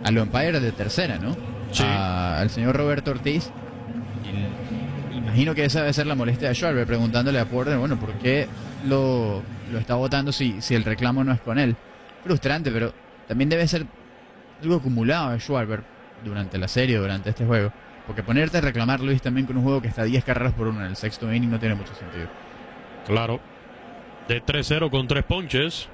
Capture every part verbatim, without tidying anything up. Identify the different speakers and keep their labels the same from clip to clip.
Speaker 1: al umpire de tercera, ¿no?
Speaker 2: Sí.
Speaker 1: A, al señor Roberto Ortiz. Y, imagino que esa debe ser la molestia de Schwarber, preguntándole a Porter, bueno, ¿por qué lo, lo está votando si, si el reclamo no es con él? Frustrante, pero también debe ser algo acumulado de Schwarber durante la serie, durante este juego. Porque ponerte a reclamar, Luis, también con un juego que está diez carreras por uno en el sexto inning no tiene mucho sentido.
Speaker 2: Claro. De tres cero con tres ponches.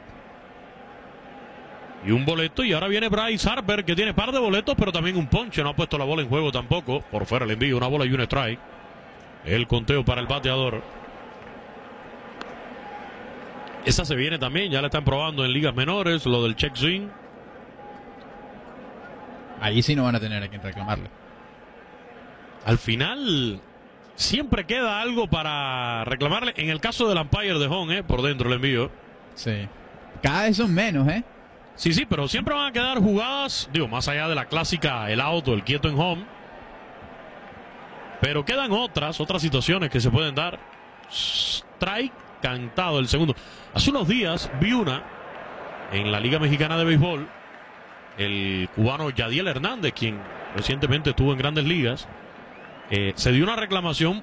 Speaker 2: Y un boleto. Y ahora viene Bryce Harper, que tiene par de boletos, pero también un ponche. No ha puesto la bola en juego tampoco. Por fuera el envío, una bola y un strike. El conteo para el bateador. Esa se viene también. Ya la están probando en ligas menores. Lo del check swing.
Speaker 1: Allí sí no van a tener a quien reclamarle.
Speaker 2: Al final, siempre queda algo para reclamarle. En el caso del umpire de home, ¿eh? Por dentro el envío.
Speaker 1: Sí. Cada vez son menos, ¿eh?
Speaker 2: Sí, sí, pero siempre van a quedar jugadas, digo, más allá de la clásica, el auto, el quieto en home. Pero quedan otras, otras situaciones que se pueden dar. Strike cantado el segundo. Hace unos días vi una en la Liga Mexicana de Béisbol. El cubano Yadiel Hernández, quien recientemente estuvo en Grandes Ligas, eh, se dio una reclamación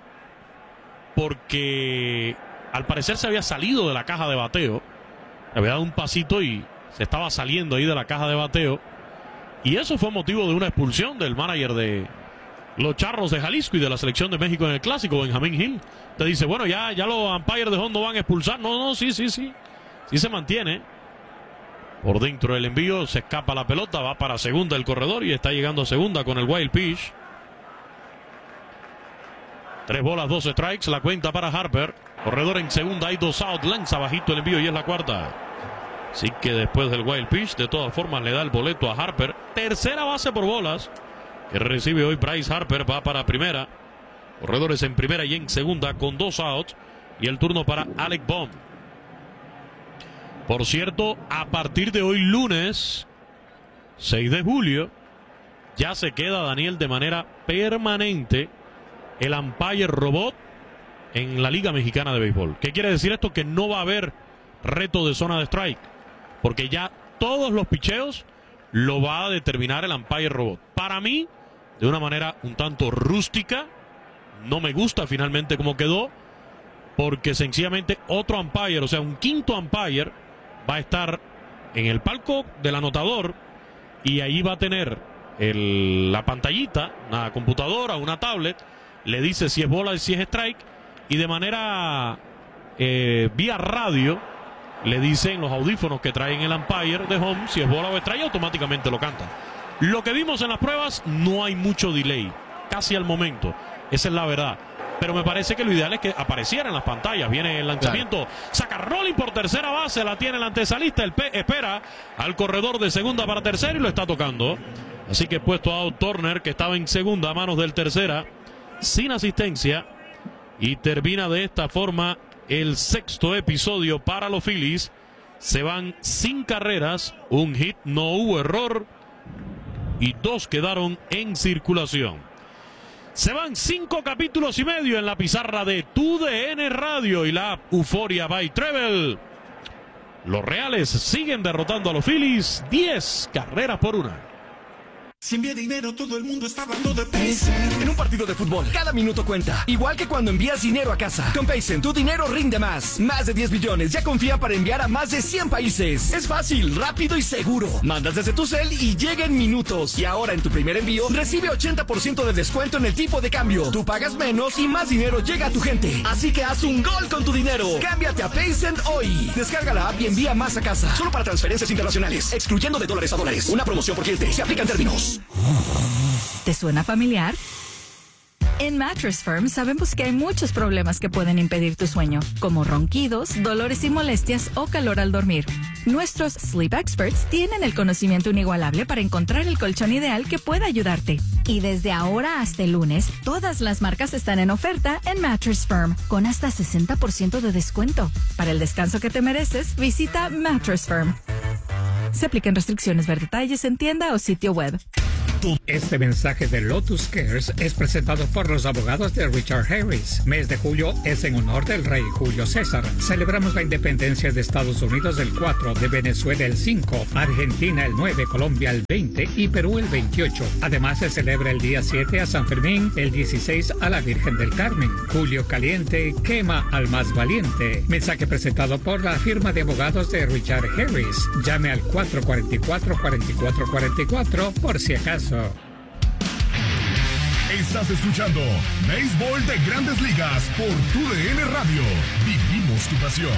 Speaker 2: porque al parecer se había salido de la caja de bateo. Había dado un pasito y se estaba saliendo ahí de la caja de bateo. Y eso fue motivo de una expulsión del manager de los Charros de Jalisco y de la selección de México en el Clásico, Benjamín Hill. Te dice, bueno, ya, ya los umpires de home no van a expulsar. No, no, sí, sí, sí. Sí se mantiene. Por dentro del envío se escapa la pelota, va para segunda el corredor y está llegando a segunda con el wild pitch. Tres bolas, dos strikes, la cuenta para Harper. Corredor en segunda, hay dos out, lanza bajito el envío y es la cuarta. Así que después del wild pitch, de todas formas le da el boleto a Harper. Tercera base por bolas que recibe hoy Bryce Harper, va para primera. Corredores en primera y en segunda con dos outs. Y el turno para Alec Bohm. Por cierto, a partir de hoy lunes, seis de julio, ya se queda, Daniel, de manera permanente el umpire robot en la Liga Mexicana de Béisbol. ¿Qué quiere decir esto? Que no va a haber reto de zona de strike, porque ya todos los picheos lo va a determinar el umpire robot. Para mí, de una manera un tanto rústica, no me gusta finalmente cómo quedó, porque sencillamente otro umpire, o sea, un quinto umpire, va a estar en el palco del anotador y ahí va a tener el, la pantallita, una computadora, una tablet, le dice si es bola y si es strike, y de manera eh, vía radio le dicen los audífonos que traen el umpire de home si es bola o strike, y automáticamente lo cantan. Lo que vimos en las pruebas, no hay mucho delay, casi al momento, esa es la verdad. Pero me parece que lo ideal es que apareciera en las pantallas. Viene el lanzamiento, claro. Saca Rolling por tercera base, la tiene el antesalista, el P espera al corredor de segunda para tercera y lo está tocando. Así que puesto a out Turner, que estaba en segunda a manos del tercera, sin asistencia. Y termina de esta forma el sexto episodio para los Phillies. Se van sin carreras, un hit, no hubo error y dos quedaron en circulación. Se van cinco capítulos y medio en la pizarra de Tu D N Radio y la Euforia by Treble. Los Reales siguen derrotando a los Phillies, diez carreras por una.
Speaker 3: Si envía dinero, todo el mundo está hablando de Paycen.
Speaker 4: En un partido de fútbol, cada minuto cuenta. Igual que cuando envías dinero a casa. Con Paycen, tu dinero rinde más. Más de diez billones ya confían para enviar a más de cien países. Es fácil, rápido y seguro. Mandas desde tu cel y llega en minutos. Y ahora en tu primer envío, recibe ochenta por ciento de descuento en el tipo de cambio. Tú pagas menos y más dinero llega a tu gente. Así que haz un gol con tu dinero. Cámbiate a Paycen hoy. Descarga la app y envía más a casa. Solo para transferencias internacionales, excluyendo de dólares a dólares. Una promoción por cliente. Se aplican términos.
Speaker 5: ¿Te suena familiar? En Mattress Firm sabemos que hay muchos problemas que pueden impedir tu sueño, como ronquidos, dolores y molestias o calor al dormir. Nuestros Sleep Experts tienen el conocimiento inigualable para encontrar el colchón ideal que pueda ayudarte. Y desde ahora hasta el lunes, todas las marcas están en oferta en Mattress Firm, con hasta sesenta por ciento de descuento. Para el descanso que te mereces, visita Mattress Firm. Se aplican restricciones, ver detalles en tienda o sitio web.
Speaker 3: todo.
Speaker 6: Este mensaje de Lotus Cares es presentado por los abogados de Richard Harris. Mes de julio es en honor del rey Julio César. Celebramos la independencia de Estados Unidos el cuatro, de Venezuela el cinco, Argentina el nueve, Colombia el veinte y Perú el veintiocho. Además se celebra el día siete a San Fermín, el dieciséis a la Virgen del Carmen. Julio caliente quema al más valiente. Mensaje presentado por la firma de abogados de Richard Harris. Llame al cuatro cuatro cuatro, cuatro cuatro cuatro cuatro por si acaso.
Speaker 3: Estás escuchando Béisbol de Grandes Ligas por tu D N Radio. Vivimos tu pasión.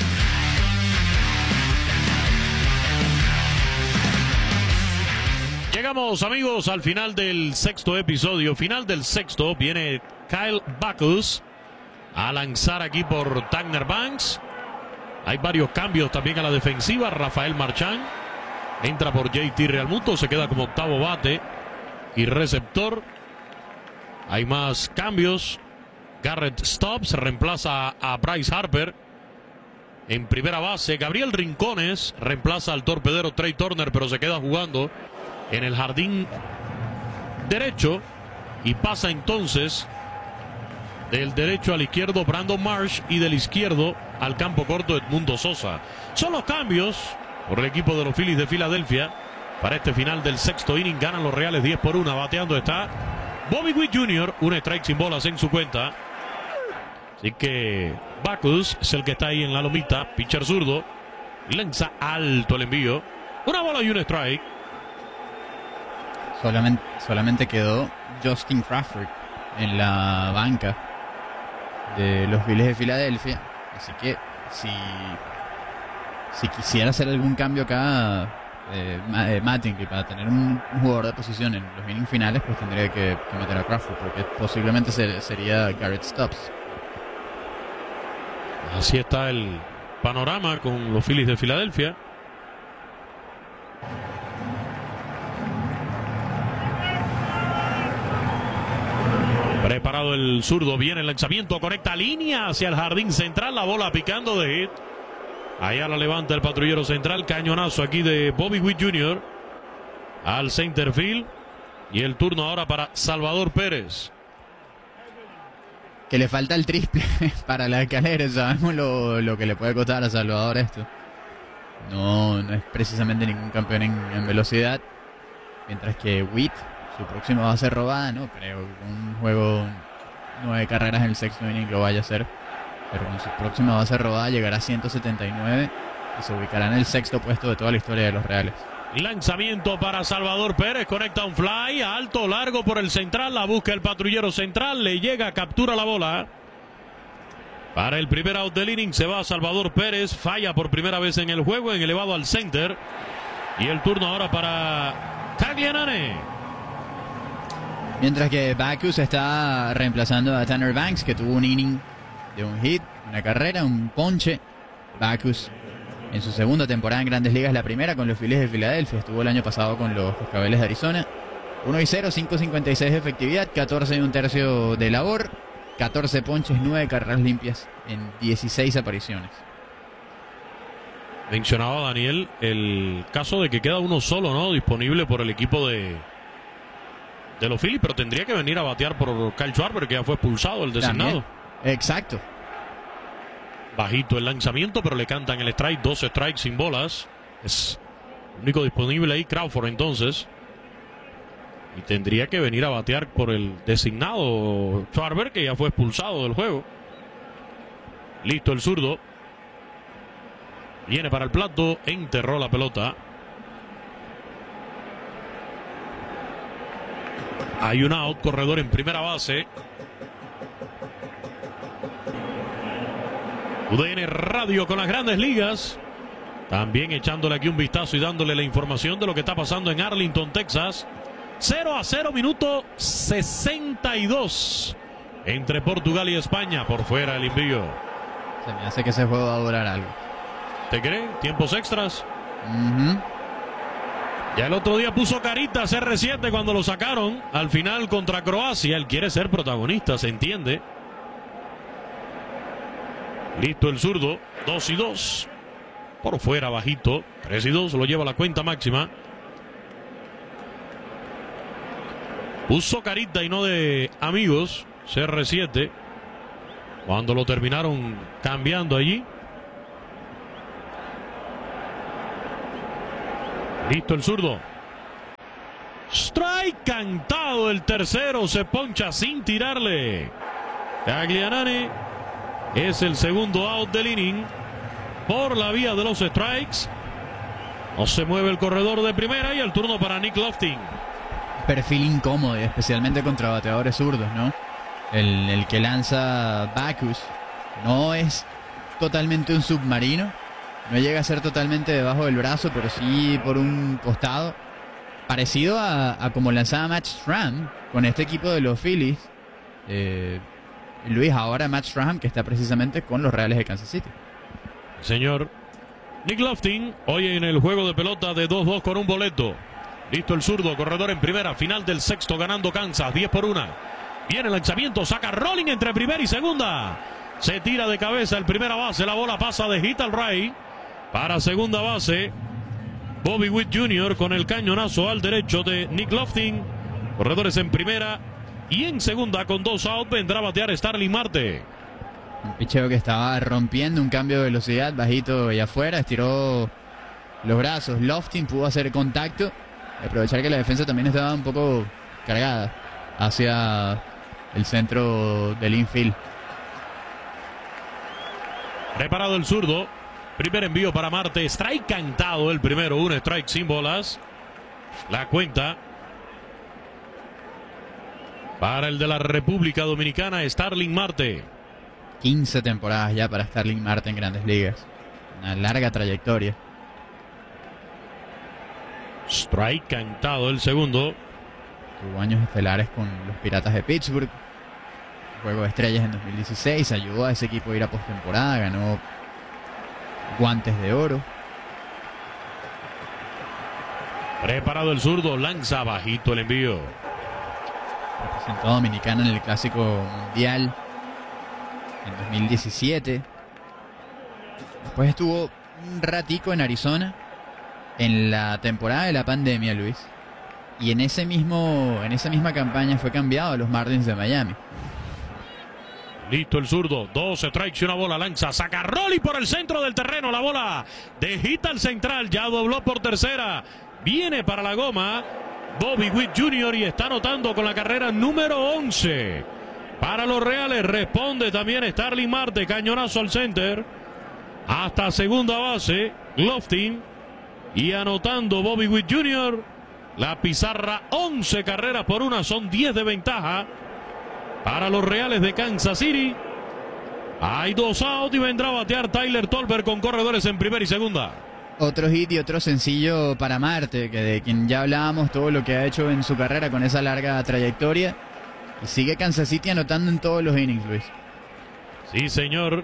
Speaker 2: Llegamos, amigos, al final del sexto episodio. Final del sexto. Viene Kyle Backus a lanzar aquí por Tanner Banks. Hay varios cambios también a la defensiva. Rafael Marchán entra por J T Realmuto. Se queda como octavo bate y receptor. Hay más cambios. Garrett Stubbs reemplaza a Bryce Harper en primera base. Gabriel Rincones reemplaza al torpedero Trey Turner, pero se queda jugando en el jardín derecho. Y pasa entonces del derecho al izquierdo Brandon Marsh y del izquierdo al campo corto Edmundo Sosa. Son los cambios por el equipo de los Phillies de Filadelfia para este final del sexto inning. Ganan los Reales diez por uno. Bateando está Bobby Witt junior Un strike sin bolas en su cuenta. Así que Backus es el que está ahí en la lomita. Pitcher zurdo. Lanza alto el envío. Una bola y un strike.
Speaker 1: Solamente, solamente quedó Justin Crawford en la banca de los Phillies de Filadelfia. Así que si, si quisiera hacer algún cambio acá, eh, eh, Mattingly, para tener un, un jugador de posición en los innings finales, pues tendría que, que meter a Crawford, porque posiblemente ser, sería Garrett Stubbs.
Speaker 2: Así está el panorama con los Phillies de Filadelfia. Preparado el zurdo, viene el lanzamiento, conecta línea hacia el jardín central, la bola picando de hit. Allá la levanta el patrullero central, cañonazo aquí de Bobby Witt junior al center field. Y el turno ahora para Salvador Pérez.
Speaker 1: Que le falta el triple para la escalera. Sabemos lo, lo que le puede costar a Salvador esto. No, no es precisamente ningún campeón en, en velocidad. Mientras que Witt, su próxima va a ser robada, no creo. Un juego, nueve carreras en el sexto inning lo vaya a hacer. Pero con su próxima va a ser robada llegará a ciento setenta y nueve y se ubicará en el sexto puesto de toda la historia de los Reales.
Speaker 2: Lanzamiento para Salvador Pérez, conecta un fly, alto, largo por el central, la busca el patrullero central, le llega, captura la bola. Para el primer out del inning se va Salvador Pérez, falla por primera vez en el juego, en elevado al center. Y el turno ahora para Taglianane.
Speaker 1: Mientras que Backus está reemplazando a Tanner Banks, que tuvo un inning de un hit, una carrera, un ponche. Backus en su segunda temporada en Grandes Ligas, la primera con los Phillies de Filadelfia, estuvo el año pasado con los Cascabeles de Arizona. uno y cero, cinco cincuenta y seis de efectividad, catorce y un tercio de labor, catorce ponches, nueve carreras limpias en dieciséis apariciones.
Speaker 2: Mencionaba Daniel el caso de que queda uno solo, ¿no?, disponible por el equipo de de los Phillies, pero tendría que venir a batear por Kyle Schwarber, que ya fue expulsado, el designado.
Speaker 1: También. Exacto.
Speaker 2: Bajito el lanzamiento, pero le cantan el strike, dos strikes sin bolas. Es el único disponible ahí, Crawford, entonces. Y tendría que venir a batear por el designado Schwarber, que ya fue expulsado del juego. Listo el zurdo. Viene para el plato, enterró la pelota. Hay un out, corredor en primera base. U D N Radio con las Grandes Ligas. También echándole aquí un vistazo y dándole la información de lo que está pasando en Arlington, Texas. cero a cero, minuto sesenta y dos. Entre Portugal y España. Por fuera el envío.
Speaker 1: Se me hace que ese juego va a durar algo.
Speaker 2: ¿Te cree? ¿Tiempos extras?
Speaker 1: Uh-huh.
Speaker 2: Ya el otro día puso caritas erre siete cuando lo sacaron al final contra Croacia. Él quiere ser protagonista, se entiende. Listo el zurdo, dos y dos. Por fuera bajito, tres y dos, lo lleva a la cuenta máxima. Puso carita y no de amigos, C R siete, cuando lo terminaron cambiando allí. Listo el zurdo. Strike cantado el tercero, se poncha sin tirarle. Taglianani es el segundo out del inning por la vía de los strikes. No se mueve el corredor de primera y el turno para Nick Loftin.
Speaker 1: Perfil incómodo, especialmente contra bateadores zurdos, ¿no? El, el que lanza Bacchus no es totalmente un submarino, no llega a ser totalmente debajo del brazo, pero sí por un costado, parecido a, a como lanzaba Matt Strahm con este equipo de los Phillies. Eh, Luis, ahora Matt Strahm, que está precisamente con los Reales de Kansas City.
Speaker 2: Señor Nick Loftin, hoy en el juego de pelota de dos dos con un boleto. Listo el zurdo, corredor en primera, final del sexto, ganando Kansas, diez por una. Viene el lanzamiento, saca rolling entre primera y segunda. Se tira de cabeza el primera base, la bola pasa de hit al right. Para segunda base, Bobby Witt junior con el cañonazo al derecho de Nick Loftin. Corredores en primera y en segunda con dos out vendrá a batear Starling Marte.
Speaker 1: Un picheo que estaba rompiendo, un cambio de velocidad, bajito y afuera, estiró los brazos. Loftin pudo hacer contacto y aprovechar que la defensa también estaba un poco cargada hacia el centro del infield.
Speaker 2: Preparado el zurdo. Primer envío para Marte. Strike cantado el primero. Un strike sin bolas. La cuenta para el de la República Dominicana, Starling Marte.
Speaker 1: quince temporadas ya para Starling Marte en Grandes Ligas. Una larga trayectoria.
Speaker 2: Strike cantado el segundo.
Speaker 1: Tuvo años estelares con los Piratas de Pittsburgh. Juego de estrellas en dos mil dieciséis. Ayudó a ese equipo a ir a postemporada. Ganó guantes de oro.
Speaker 2: Preparado el zurdo. Lanza bajito el envío.
Speaker 1: Representó a Dominicana en el Clásico Mundial en dos mil diecisiete. Después estuvo un ratico en Arizona en la temporada de la pandemia, Luis. Y en ese mismo, en esa misma campaña fue cambiado a los Marlins de Miami.
Speaker 2: Listo el zurdo, dos strikes y una bola, lanza, saca Rolly por el centro del terreno, la bola de hit al central, ya dobló por tercera, viene para la goma Bobby Witt junior y está anotando con la carrera número once. Para los Reales responde también Starling Marte, cañonazo al center, hasta segunda base, Loftin, y anotando Bobby Witt junior, la pizarra once carreras por una, son diez de ventaja para los Reales de Kansas City. Hay dos out y vendrá a batear Tyler Tolbert con corredores en primera y segunda.
Speaker 1: Otro hit y otro sencillo para Marte, que de quien ya hablábamos, todo lo que ha hecho en su carrera con esa larga trayectoria. Y sigue Kansas City anotando en todos los innings, Luis.
Speaker 2: Sí, señor.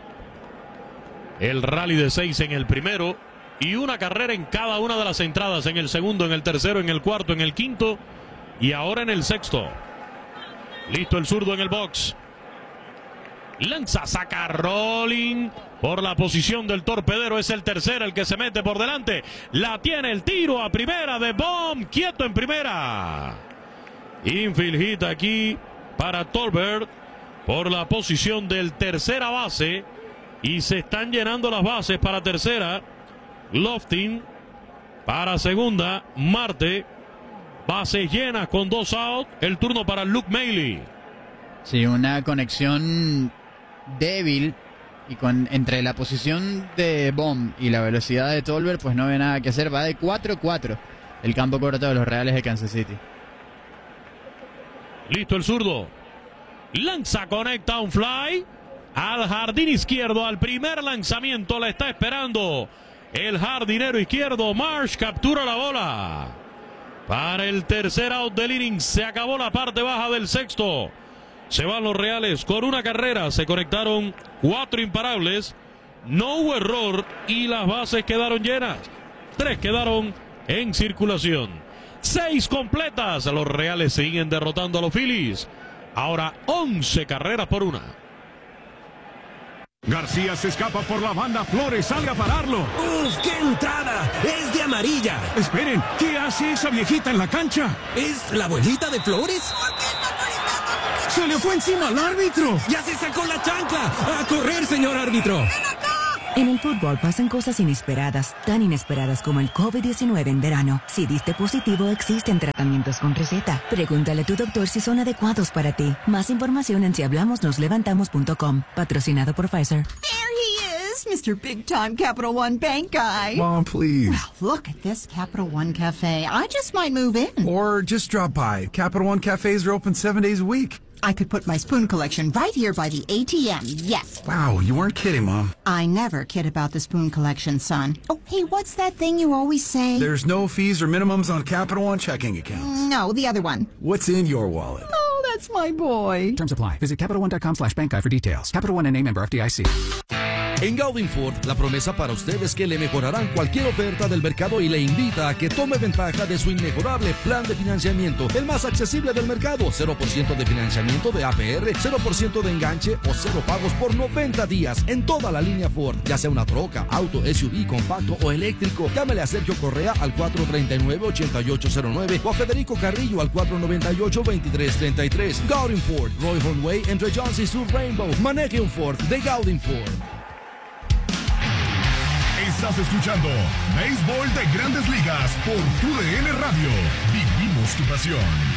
Speaker 2: El rally de seis en el primero y una carrera en cada una de las entradas, en el segundo, en el tercero, en el cuarto, en el quinto y ahora en el sexto. Listo el zurdo en el box. Lanza, saca rolling por la posición del torpedero. Es el tercero el que se mete por delante. La tiene el tiro a primera de Bohm. Quieto en primera. Infield hit aquí para Tolbert por la posición del tercera base. Y se están llenando las bases para tercera. Loftin para segunda. Marte. Bases llenas con dos out. El turno para Luke Maile.
Speaker 1: Sí, una conexión débil. Y con entre la posición de Bohm y la velocidad de Tolbert, pues no hay nada que hacer. Va de cuatro cuatro el campo corto de los Reales de Kansas City.
Speaker 2: Listo el zurdo. Lanza, conecta un fly al jardín izquierdo. Al primer lanzamiento la está esperando el jardinero izquierdo. Marsh captura la bola. Para el tercer out del inning, se acabó la parte baja del sexto. Se van los Reales con una carrera. Se conectaron cuatro imparables. No hubo error y las bases quedaron llenas. Tres quedaron en circulación. Seis completas. Los Reales siguen derrotando a los Phillies. Ahora once carreras por una.
Speaker 3: García se escapa por la banda, Flores sale a pararlo.
Speaker 4: ¡Uf, qué entrada! ¡Es de amarilla!
Speaker 3: Esperen, ¿qué hace esa viejita en la cancha?
Speaker 4: ¿Es la abuelita de Flores?
Speaker 3: ¡Se le fue encima al árbitro!
Speaker 4: ¡Ya se sacó la chancla! ¡A correr, señor árbitro!
Speaker 7: En el fútbol pasan cosas inesperadas, tan inesperadas como el COVID diecinueve en verano. Si diste positivo, existen tratamientos con receta. Pregúntale a tu doctor si son adecuados para ti. Más información en si hablamos nos levantamos punto com. Patrocinado por Pfizer.
Speaker 8: There he is, Mister Big Time Capital One Bank Guy.
Speaker 9: Mom, please.
Speaker 8: Well, look at this Capital One Cafe. I just might move in.
Speaker 9: Or just drop by. Capital One cafes are open seven days a week.
Speaker 8: I could put my spoon collection right here by the A T M, yes.
Speaker 9: Wow, you weren't kidding, Mom.
Speaker 8: I never kid about the spoon collection, son. Oh, hey, what's that thing you always say?
Speaker 9: There's no fees or minimums on Capital One checking accounts.
Speaker 8: No, the other one.
Speaker 9: What's in your wallet?
Speaker 8: Oh, that's my boy.
Speaker 10: Terms apply. Visit Capital One dot com slash bank guy for details. Capital One N A member F D I C.
Speaker 11: En Gaudin Ford, la promesa para usted es que le mejorarán cualquier oferta del mercado y le invita a que tome ventaja de su inmejorable plan de financiamiento, el más accesible del mercado. cero por ciento de financiamiento de A P R, cero por ciento de enganche o cero pagos por noventa días en toda la línea Ford, ya sea una troca, auto, S U V, compacto o eléctrico. Llámele a Sergio Correa al cuatro tres nueve, ocho ocho cero nueve o a Federico Carrillo al cuatro nueve ocho, dos tres tres tres. Gaudin Ford, Roy Way entre Jones y Sur Rainbow. Maneje un Ford de Gaudin Ford.
Speaker 3: Estás escuchando Béisbol de Grandes Ligas por tu D N Radio. Vivimos tu pasión.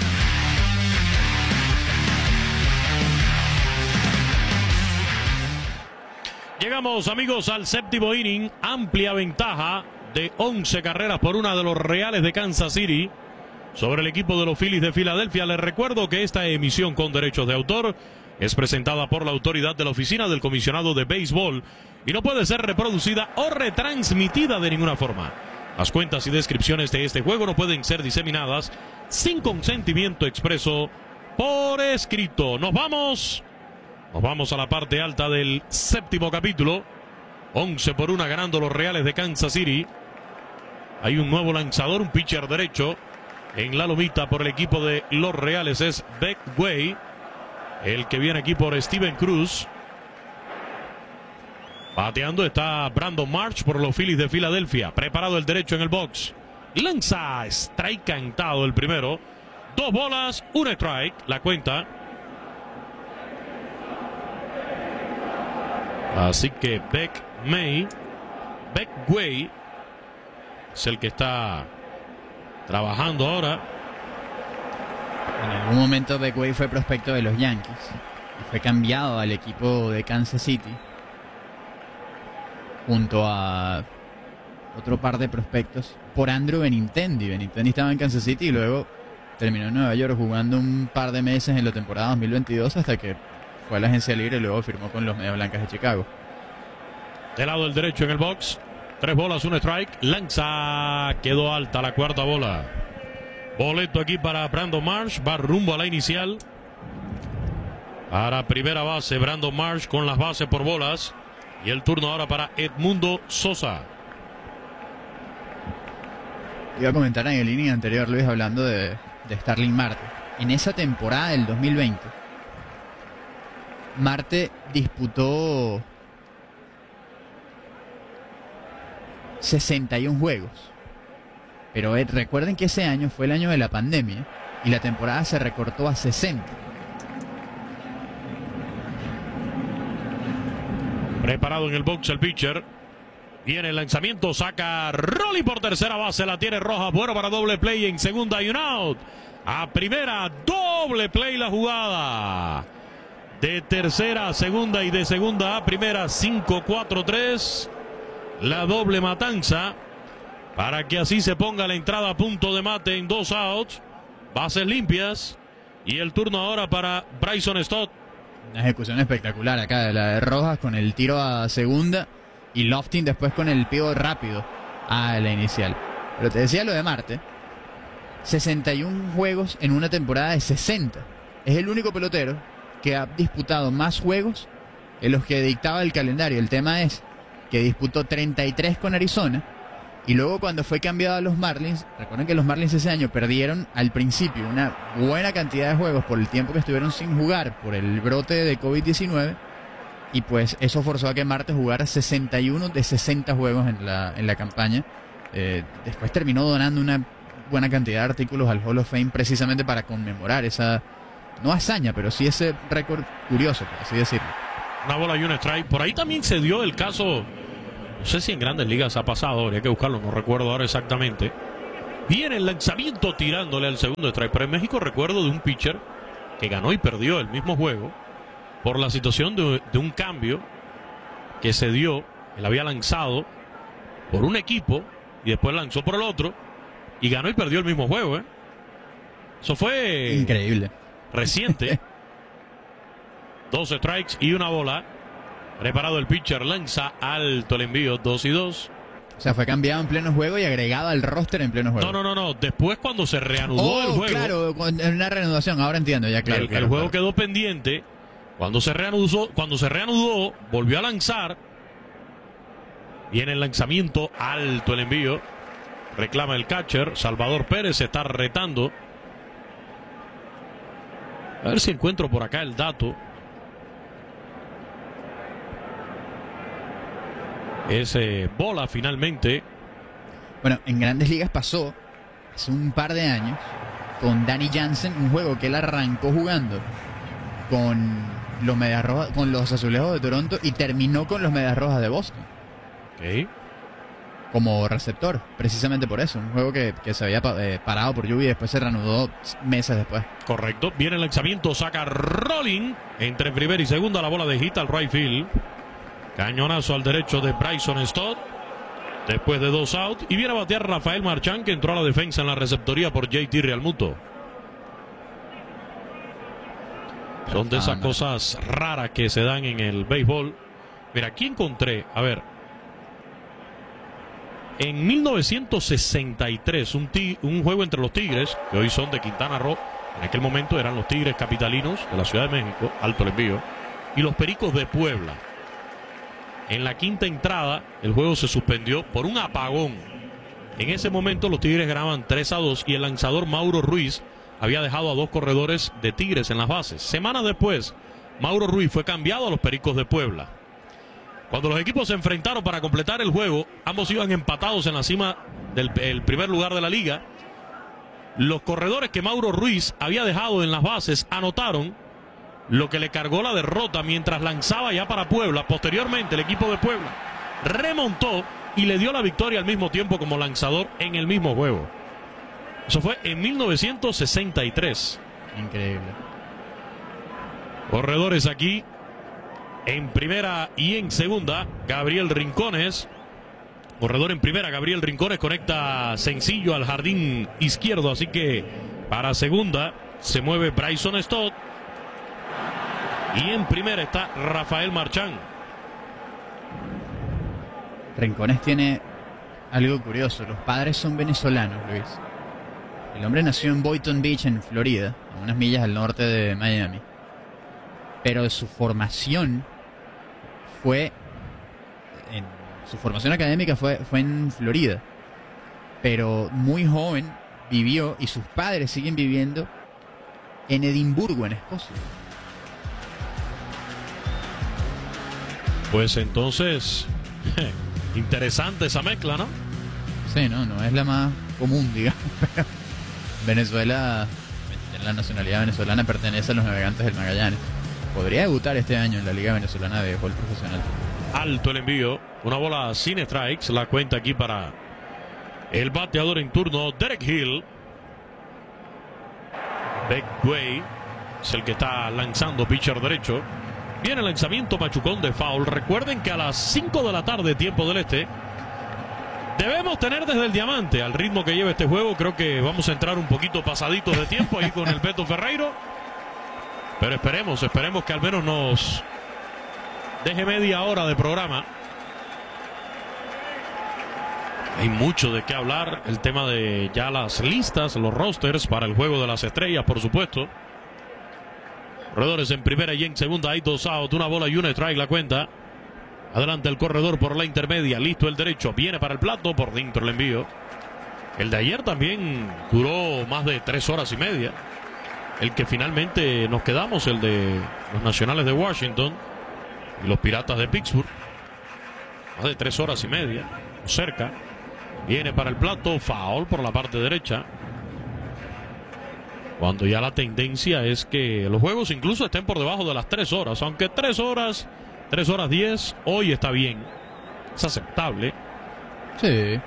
Speaker 2: Llegamos, amigos, al séptimo inning. Amplia ventaja de once carreras por una de los Reales de Kansas City sobre el equipo de los Phillies de Filadelfia. Les recuerdo que esta emisión con derechos de autor es presentada por la autoridad de la Oficina del Comisionado de Béisbol y no puede ser reproducida o retransmitida de ninguna forma. Las cuentas y descripciones de este juego no pueden ser diseminadas sin consentimiento expreso por escrito. Nos vamos, nos vamos a la parte alta del séptimo capítulo. once por una ganando los Reales de Kansas City. Hay un nuevo lanzador, un pitcher derecho en la lomita por el equipo de los Reales. Es Beck Way, el que viene aquí por Steven Cruz. Bateando está Brandon Marsh por los Phillies de Filadelfia. Preparado el derecho en el box. Lanza, strike cantado el primero. Dos bolas, un strike. La cuenta. Así que Beck May, Beck Way es el que está trabajando ahora.
Speaker 1: En algún momento Beck Way fue prospecto de los Yankees y fue cambiado al equipo de Kansas City junto a otro par de prospectos por Andrew Benintendi. Benintendi estaba en Kansas City y luego terminó en Nueva York jugando un par de meses en la temporada dos mil veintidós hasta que fue a la agencia libre y luego firmó con los Medias Blancas de Chicago.
Speaker 2: Del lado del derecho en el box, tres bolas, un strike. Lanza, quedó alta la cuarta bola. Boleto aquí para Brandon Marsh, va rumbo a la inicial. Para primera base, Brandon Marsh con las bases por bolas. Y el turno ahora para Edmundo Sosa.
Speaker 1: Iba a comentar en el inning anterior, Luis, hablando de, de Starling Marte. En esa temporada del dos mil veinte, Marte disputó sesenta y un juegos. Pero eh, recuerden que ese año fue el año de la pandemia y la temporada se recortó a sesenta.
Speaker 2: Preparado en el box el pitcher. Viene el lanzamiento, saca Rolly por tercera base, la tiene Rojas, bueno para doble play, en segunda y un out. A primera, doble play la jugada. De tercera a segunda y de segunda a primera, cinco cuatro tres. La doble matanza para que así se ponga la entrada a punto de mate en dos outs. Bases limpias. Y el turno ahora para Bryson Stott.
Speaker 1: Una ejecución espectacular acá de la de Rojas con el tiro a segunda y Loftin después con el pivot rápido a la inicial. Pero te decía lo de Marte. sesenta y un juegos en una temporada de sesenta. Es el único pelotero que ha disputado más juegos en los que dictaba el calendario. El tema es que disputó treinta y tres con Arizona y luego cuando fue cambiado a los Marlins, recuerden que los Marlins ese año perdieron al principio una buena cantidad de juegos por el tiempo que estuvieron sin jugar por el brote de COVID diecinueve Y pues eso forzó a que Marte jugara sesenta y uno de sesenta juegos en la, en la campaña. Eh, después terminó donando una buena cantidad de artículos al Hall of Fame precisamente para conmemorar esa, no hazaña, pero sí ese récord curioso, por así decirlo.
Speaker 2: Una bola y un strike. Por ahí también se dio el caso, no sé si en Grandes Ligas ha pasado, habría que buscarlo, no recuerdo ahora exactamente. Viene el lanzamiento tirándole al segundo strike. Pero en México recuerdo de un pitcher que ganó y perdió el mismo juego por la situación de, de un cambio que se dio. Él había lanzado por un equipo y después lanzó por el otro y ganó y perdió el mismo juego, ¿eh? Eso fue
Speaker 1: increíble,
Speaker 2: reciente. Dos strikes y una bola. Preparado el pitcher, lanza alto el envío, dos y dos.
Speaker 1: O sea, fue cambiado en pleno juego y agregado al roster en pleno juego.
Speaker 2: No, no, no, no. Después cuando se reanudó
Speaker 1: oh,
Speaker 2: el juego.
Speaker 1: Claro, en una reanudación, ahora entiendo, ya claro.
Speaker 2: El,
Speaker 1: claro,
Speaker 2: el juego
Speaker 1: claro.
Speaker 2: quedó pendiente. Cuando se reanudó, cuando se reanudó, volvió a lanzar. Viene el lanzamiento, alto el envío. Reclama el catcher. Salvador Pérez se está retando. A ver si encuentro por acá el dato. Es eh, bola finalmente.
Speaker 1: Bueno, en Grandes Ligas pasó hace un par de años con Danny Jansen, un juego que él arrancó jugando con los Medias Rojas, con los Azulejos de Toronto y terminó con los Medias Rojas de Boston.
Speaker 2: Okay.
Speaker 1: Como receptor, precisamente por eso. Un juego que, que se había eh, parado por lluvia y después se reanudó meses después.
Speaker 2: Correcto. Viene el lanzamiento, saca Rolling entre primera y segunda, la bola de hit al right field. Cañonazo al derecho de Bryson Stott. Después de dos out. Y viene a batear Rafael Marchán, que entró a la defensa en la receptoría por J T Realmuto. Son de esas cosas raras que se dan en el béisbol. Mira, aquí encontré, a ver. En mil novecientos sesenta y tres, un, un juego entre los Tigres, que hoy son de Quintana Roo. En aquel momento eran los Tigres capitalinos de la Ciudad de México, alto el envío. Y los Pericos de Puebla. En la quinta entrada, el juego se suspendió por un apagón. En ese momento los Tigres ganaban tres a dos y el lanzador Mauro Ruiz había dejado a dos corredores de Tigres en las bases. Semanas después, Mauro Ruiz fue cambiado a los Pericos de Puebla. Cuando los equipos se enfrentaron para completar el juego, ambos iban empatados en la cima del el primer lugar de la liga. Los corredores que Mauro Ruiz había dejado en las bases anotaron, lo que le cargó la derrota mientras lanzaba ya para Puebla. Posteriormente el equipo de Puebla remontó y le dio la victoria al mismo tiempo como lanzador en el mismo juego. Eso fue en mil novecientos sesenta y tres.
Speaker 1: Increíble.
Speaker 2: Corredores aquí en primera y en segunda. Gabriel Rincones. Corredor en primera, Gabriel Rincones conecta sencillo al jardín izquierdo. Así que para segunda se mueve Bryson Stott. Y en primera está Rafael Marchán.
Speaker 1: Rincones tiene algo curioso. Los padres son venezolanos, Luis. El hombre nació en Boynton Beach, en Florida, a unas millas al norte de Miami. Pero su formación fue... En, su formación académica fue, fue en Florida. Pero muy joven vivió, y sus padres siguen viviendo, en Edimburgo, en Escocia.
Speaker 2: Pues entonces, interesante esa mezcla, ¿no?
Speaker 1: Sí, no, no es la más común, digamos, pero Venezuela, la nacionalidad venezolana pertenece a los Navegantes del Magallanes. Podría debutar este año en la Liga Venezolana de Béisbol Profesional.
Speaker 2: Alto el envío, una bola sin strikes, la cuenta aquí para el bateador en turno, Derek Hill. Beckway es el que está lanzando, pitcher derecho. Viene el lanzamiento, machucón de foul. Recuerden que a las cinco de la tarde, tiempo del este, debemos tener desde el diamante. Al ritmo que lleva este juego, creo que vamos a entrar un poquito pasaditos de tiempo ahí con el Beto Ferreiro. Pero esperemos, esperemos que al menos nos deje media hora de programa. Hay mucho de qué hablar. El tema de ya las listas, los rosters para el Juego de las Estrellas, por supuesto. Corredores en primera y en segunda, hay dos out, una bola y una strike la cuenta. Adelante el corredor por la intermedia, listo el derecho, viene para el plato, por dentro el envío. El de ayer también duró más de tres horas y media. El que finalmente nos quedamos, el de los Nacionales de Washington. y los Piratas de Pittsburgh. Más de tres horas y media, cerca. Viene para el plato, foul por la parte derecha. Cuando ya la tendencia es que los juegos incluso estén por debajo de las tres horas. Aunque tres horas, tres horas diez, hoy está bien. Es aceptable.
Speaker 1: Sí.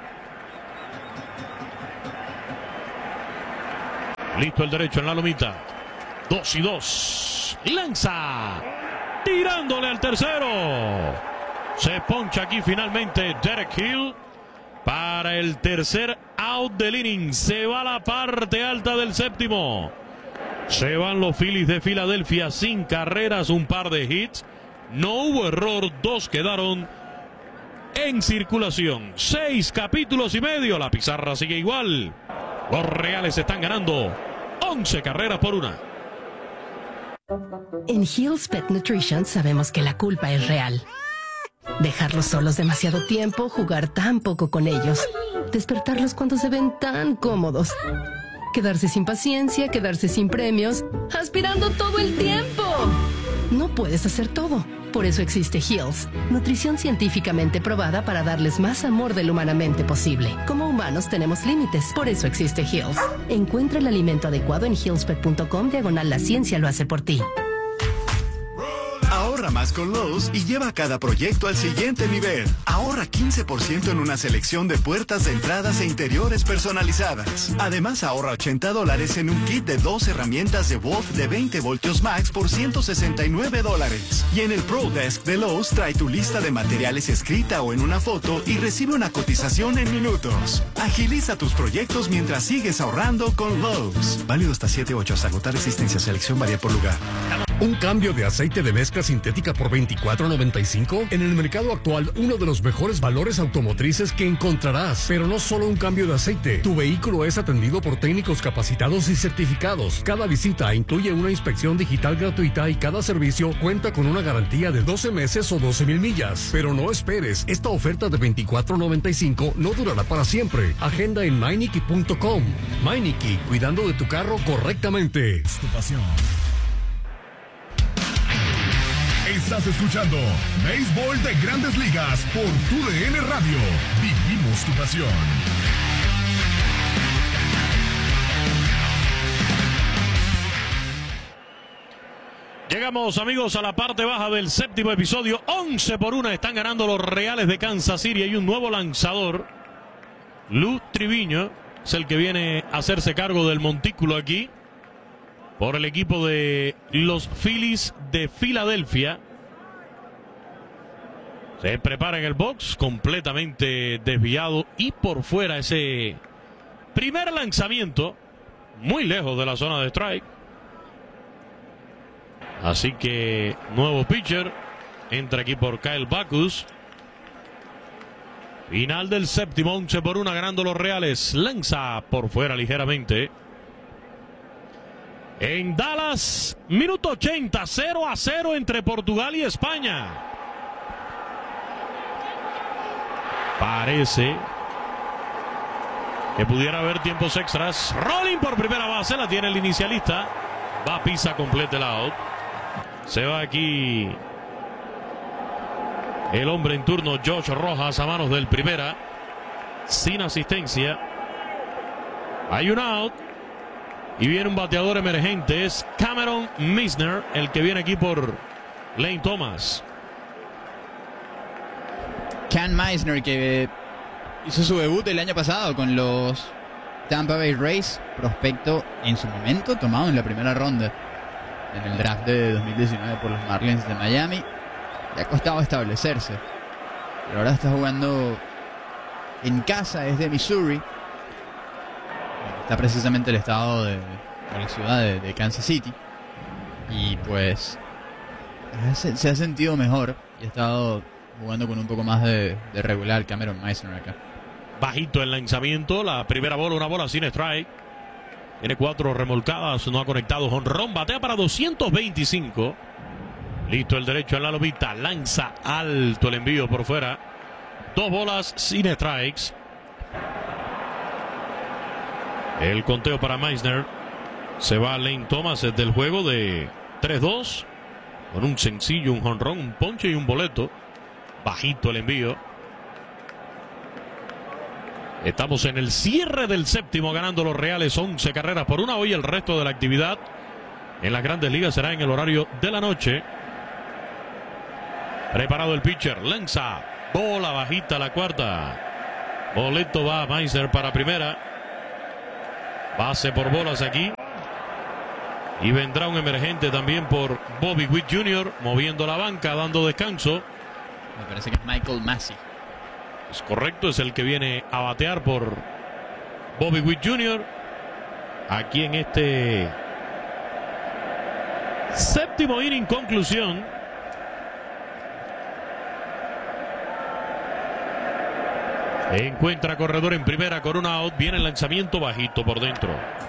Speaker 2: Listo el derecho en la lomita. Dos y dos. Lanza. Tirándole al tercero. Se poncha aquí finalmente Derek Hill para el tercer out del inning. Se va a la parte alta del séptimo. Se van los Phillies de Filadelfia sin carreras, un par de hits. No hubo error, dos quedaron en circulación. Seis capítulos y medio. La pizarra sigue igual. Los Reales están ganando once carreras por una.
Speaker 12: En Hill's Pet Nutrition sabemos que la culpa es real. Dejarlos solos demasiado tiempo, jugar tan poco con ellos, despertarlos cuando se ven tan cómodos, quedarse sin paciencia, quedarse sin premios, aspirando todo el tiempo. No puedes hacer todo. Por eso existe Hill's, nutrición científicamente probada para darles más amor del humanamente posible. Como humanos tenemos límites, por eso existe Hill's. Encuentra el alimento adecuado en hillspet punto com diagonal la ciencia lo hace por ti.
Speaker 13: Ahorra más con Lowe's y lleva cada proyecto al siguiente nivel. Ahorra quince por ciento en una selección de puertas de entradas e interiores personalizadas. Además, ahorra ochenta dólares en un kit de dos herramientas de Wolf de veinte voltios max por ciento sesenta y nueve dólares. Y en el Pro Desk de Lowe's trae tu lista de materiales escrita o en una foto y recibe una cotización en minutos. Agiliza tus proyectos mientras sigues ahorrando con Lowe's. Válido hasta siete ocho hasta agotar resistencia. Selección varía por lugar.
Speaker 14: ¿Un cambio de aceite de mezcla sintética por veinticuatro noventa y cinco? En el mercado actual, uno de los mejores valores automotrices que encontrarás. Pero no solo un cambio de aceite. Tu vehículo es atendido por técnicos capacitados y certificados. Cada visita incluye una inspección digital gratuita y cada servicio cuenta con una garantía de doce meses o doce mil millas. Pero no esperes, esta oferta de veinticuatro noventa y cinco no durará para siempre. Agenda en Meineke punto com. Meineke, cuidando de tu carro correctamente.
Speaker 3: Tu pasión. Estás escuchando Béisbol de Grandes Ligas por tu D N Radio. Vivimos tu pasión.
Speaker 2: Llegamos, amigos, a la parte baja del séptimo episodio. once por una están ganando los Reales de Kansas City. Hay un nuevo lanzador. Lou Triviño es el que viene a hacerse cargo del montículo aquí por el equipo de los Phillies de Filadelfia. Se prepara en el box, completamente desviado y por fuera ese primer lanzamiento, muy lejos de la zona de strike. Así que nuevo pitcher, entra aquí por Kyle Backus. Final del séptimo, once por una ganando los Reales. Lanza por fuera ligeramente. En Dallas, minuto ochenta, cero a cero entre Portugal y España. Parece que pudiera haber tiempos extras. Rolling por primera base, la tiene el inicialista. Va, pisa completa el out. Se va aquí el hombre en turno, Josh Rojas, a manos del primera. Sin asistencia. Hay un out. Y viene un bateador emergente, es Cameron Misner, el que viene aquí por Lane Thomas.
Speaker 1: Cam Misner, que hizo su debut el año pasado con los Tampa Bay Rays, prospecto en su momento tomado en la primera ronda en el draft de dos mil diecinueve por los Marlins de Miami. Le ha costado establecerse, pero ahora está jugando en casa, es de Missouri. Está precisamente el estado de, de la ciudad de, de Kansas City. Y pues se, se ha sentido mejor y ha estado jugando con un poco más de, de regular Cameron Misner acá.
Speaker 2: Bajito el lanzamiento, la primera bola, una bola sin strike. Tiene cuatro remolcadas, no ha conectado jonrón, batea para doscientos veinticinco. Listo el derecho en la lomita, lanza alto el envío por fuera. Dos bolas sin strikes. El conteo para Misner. Se va Lane Thomas del juego de tres dos. con un sencillo, un jonrón, un ponche y un boleto. Bajito el envío. Estamos en el cierre del séptimo, ganando los Reales once carreras por una. Hoy el resto de la actividad en las Grandes Ligas será en el horario de la noche. Preparado el pitcher, lanza, bola bajita la cuarta. Boleto va a Meiser para primera. Base por bolas aquí. Y vendrá un emergente también por Bobby Witt junior, moviendo la banca, dando descanso.
Speaker 1: Me parece que es Michael Massey.
Speaker 2: Es correcto, es el que viene a batear por Bobby Witt junior aquí en este séptimo inning, conclusión. Encuentra corredor en primera con un out. Viene el lanzamiento bajito por dentro.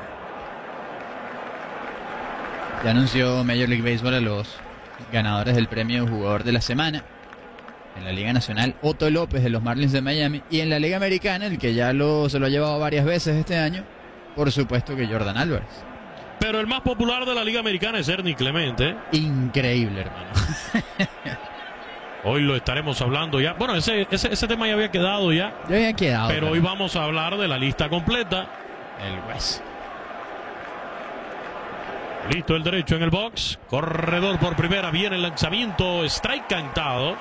Speaker 1: Ya anunció Major League Baseball a los ganadores del premio Jugador de la Semana. En la Liga Nacional, Otto López de los Marlins de Miami. Y en la Liga Americana, el que ya lo, se lo ha llevado varias veces este año, por supuesto que Jordan Álvarez.
Speaker 2: Pero el más popular de la Liga Americana es Ernie Clemente.
Speaker 1: Increíble, hermano.
Speaker 2: Hoy lo estaremos hablando ya. Bueno, ese, ese, ese tema ya había quedado ya.
Speaker 1: Ya había quedado.
Speaker 2: Pero
Speaker 1: claro.
Speaker 2: Hoy vamos a hablar de la lista completa.
Speaker 1: El West.
Speaker 2: Listo el derecho en el box. Corredor por primera. Viene el lanzamiento. Strike cantado.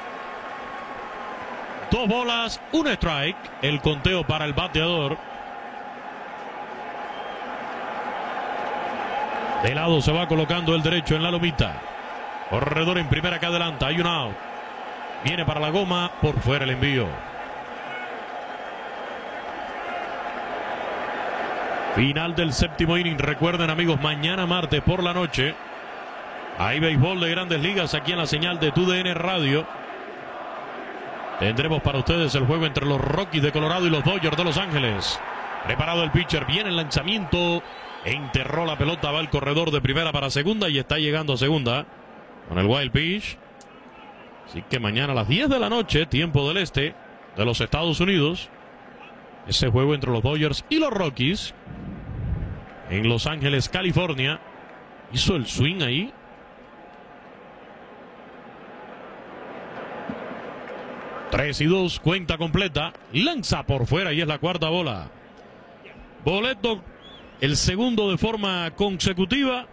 Speaker 2: Dos bolas, un strike. El conteo para el bateador. De lado se va colocando el derecho en la lomita. Corredor en primera que adelanta. Hay un out. Viene para la goma. Por fuera el envío. Final del séptimo inning. Recuerden, amigos, mañana martes por la noche hay béisbol de Grandes Ligas aquí en la señal de Tu D N Radio. Tendremos para ustedes el juego entre los Rockies de Colorado y los Dodgers de Los Ángeles. Preparado el pitcher, viene el lanzamiento. Enterró la pelota, va el corredor de primera para segunda y está llegando a segunda con el wild pitch. Así que mañana a las diez de la noche, tiempo del este de los Estados Unidos, ese juego entre los Dodgers y los Rockies en Los Ángeles, California. Hizo el swing ahí. tres y dos, cuenta completa. Lanza por fuera y es la cuarta bola. Boleto, el segundo de forma consecutiva.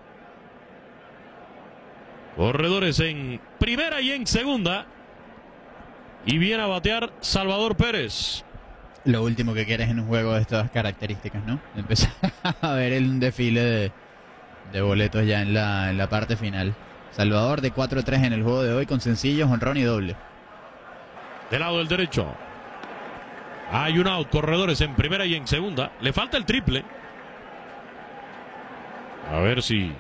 Speaker 2: Corredores en primera y en segunda. Y viene a batear Salvador Pérez.
Speaker 1: Lo último que quieres en un juego de estas características, ¿no? Empezar a ver un desfile de, de boletos ya en la, en la parte final. Salvador de cuatro tres en el juego de hoy con sencillos, jonrón y doble.
Speaker 2: Del lado del derecho. Hay un out, corredores en primera y en segunda. Le falta el triple. A ver si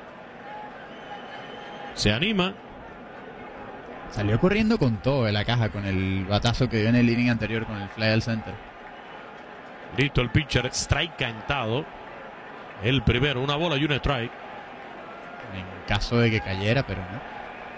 Speaker 2: se anima.
Speaker 1: Salió corriendo con todo de la caja, con el batazo que dio en el inning anterior con el fly al center.
Speaker 2: Listo el pitcher, strike cantado. El primero, una bola y un strike.
Speaker 1: En caso de que cayera, pero no.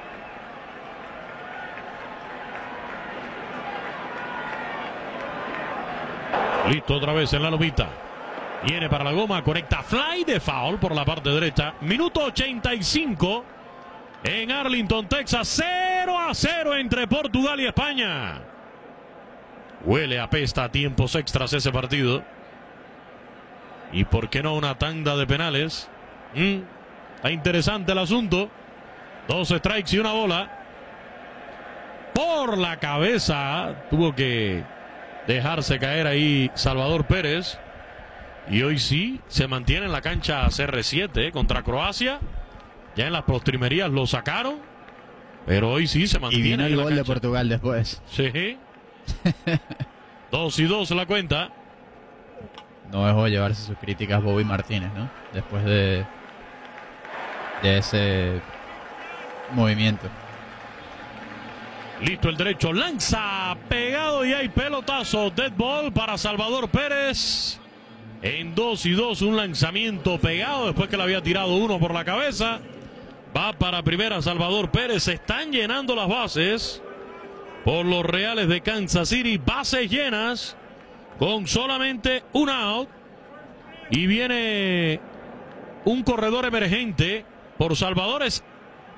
Speaker 2: Listo otra vez en la lomita. Viene para la goma, conecta fly de foul por la parte derecha. Minuto ochenta y cinco en Arlington, Texas. cero a cero entre Portugal y España. Huele a pesta a tiempos extras ese partido. Y por qué no una tanda de penales. Mm, está interesante el asunto. Dos strikes y una bola. Por la cabeza tuvo que dejarse caer ahí Salvador Pérez. Y hoy sí se mantiene en la cancha C R siete contra Croacia. Ya en las postrimerías lo sacaron, pero hoy sí se mantiene.
Speaker 1: Y vino el
Speaker 2: en la
Speaker 1: gol
Speaker 2: cancha.
Speaker 1: de Portugal después.
Speaker 2: Sí. Dos y dos la cuenta.
Speaker 1: No dejó de llevarse sus críticas Bobby Martínez, ¿no? Después de, de ese movimiento.
Speaker 2: Listo el derecho, lanza, pegado y hay pelotazo. Dead ball para Salvador Pérez. En dos y dos, un lanzamiento pegado después que le había tirado uno por la cabeza. Va para primera Salvador Pérez. Se están llenando las bases por los Reales de Kansas City. Bases llenas con solamente un out. Y viene un corredor emergente por Salvador. Es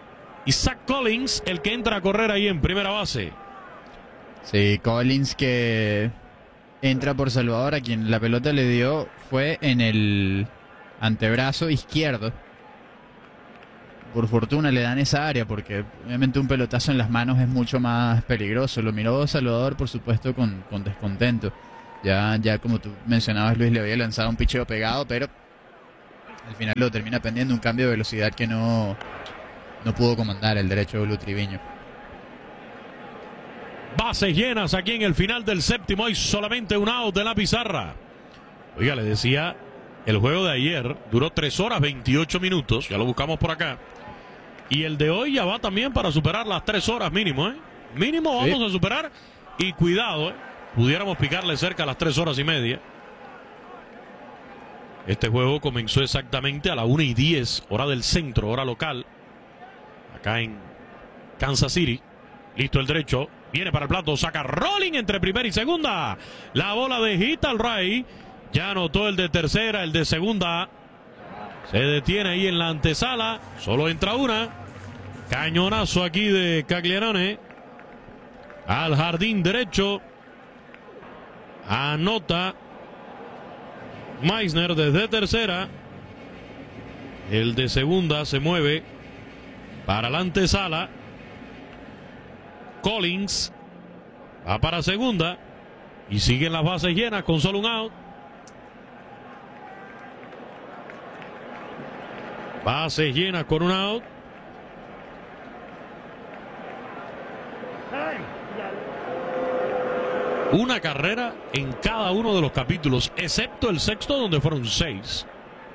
Speaker 2: y Zach Collins el que entra a correr ahí en primera base.
Speaker 1: Sí, Collins que entra por Salvador, a quien la pelota le dio fue en el antebrazo izquierdo. Por fortuna le dan esa área porque obviamente un pelotazo en las manos es mucho más peligroso. Lo miró Salvador, por supuesto, con, con descontento. Ya, ya como tú mencionabas, Luis, le había lanzado un picheo pegado, pero al final lo termina pendiendo un cambio de velocidad que no, no pudo comandar el derecho de Blue Triviño.
Speaker 2: Bases llenas aquí en el final del séptimo. Hay solamente un out de la pizarra. Oiga, le decía, el juego de ayer duró tres horas veintiocho minutos. Ya lo buscamos por acá. Y el de hoy ya va también para superar las tres horas mínimo, ¿eh? Mínimo vamos sí. a superar. Y cuidado, ¿eh? Pudiéramos picarle cerca a las tres horas y media. Este juego comenzó exactamente a la una y diez, hora del centro, hora local. Acá en Kansas City. Listo el derecho. Viene para el plato. Saca rolling entre primera y segunda. La bola de hit al right. Ya anotó el de tercera, el de segunda. Se detiene ahí en la antesala. Solo entra una. Cañonazo aquí de Caglianone. Al jardín derecho. Anota Meisner desde tercera. El de segunda se mueve para la antesala. Collins va para segunda. Y siguen las bases llenas con solo un out. Bases llenas con un out. Una carrera en cada uno de los capítulos, excepto el sexto donde fueron seis.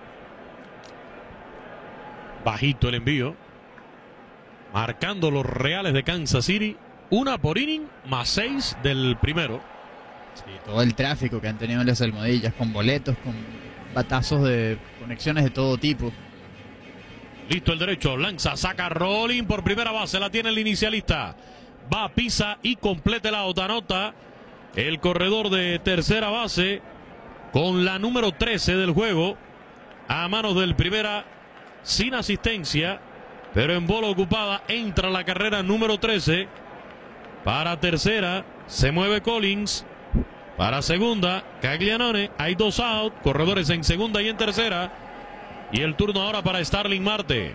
Speaker 2: Bajito el envío. Marcando los Reales de Kansas City. Una por inning más seis del primero.
Speaker 1: Sí, todo el tráfico que han tenido en las almohadillas, con boletos, con batazos de conexiones de todo tipo.
Speaker 2: Listo el derecho, lanza, saca rolling por primera base, la tiene el inicialista. Va, pisa y completa la otra nota. El corredor de tercera base con la número trece del juego a manos del primera sin asistencia, pero en bola ocupada entra la carrera número trece. Para tercera se mueve Collins. Para segunda Caglianone. Hay dos out, corredores en segunda y en tercera. Y el turno ahora para Starling Marte.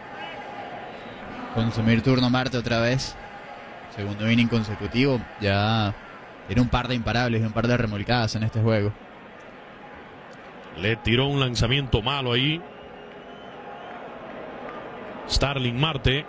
Speaker 1: Consumir turno Marte otra vez. Segundo inning consecutivo. Ya tiene un par de imparables y un par de remolcadas en este juego.
Speaker 2: Le tiró un lanzamiento malo ahí Starling Marte.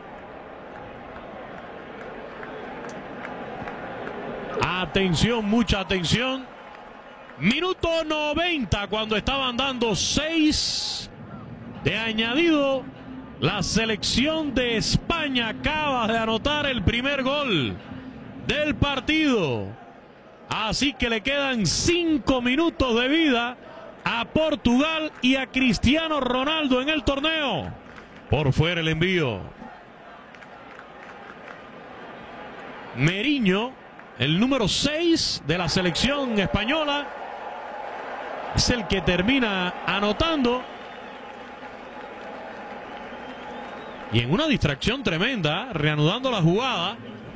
Speaker 2: Atención, mucha atención. Minuto noventa cuando estaban dando seis de añadido. La selección de España acaba de anotar el primer gol del partido. Así que le quedan cinco minutos de vida a Portugal y a Cristiano Ronaldo en el torneo. Por fuera el envío. Meriño, el número seis de la selección española, es el que termina anotando. Y en una distracción tremenda, reanudando la jugada.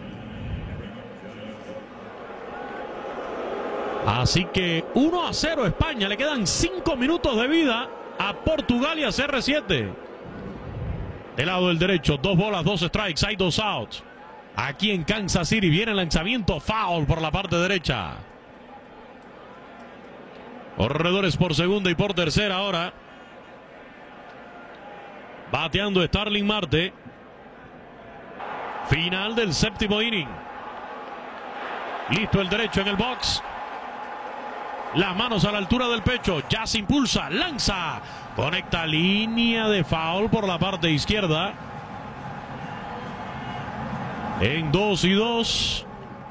Speaker 2: Así que uno a cero España. Le quedan cinco minutos de vida a Portugal y a C R siete. Del lado del derecho, dos bolas, dos strikes, hay dos outs. Aquí en Kansas City viene el lanzamiento foul por la parte derecha. Corredores por segunda y por tercera ahora. Bateando Starling Marte. Final del séptimo inning. Listo el derecho en el box. Las manos a la altura del pecho. Ya se impulsa. Lanza. Conecta línea de foul por la parte izquierda. En dos y dos.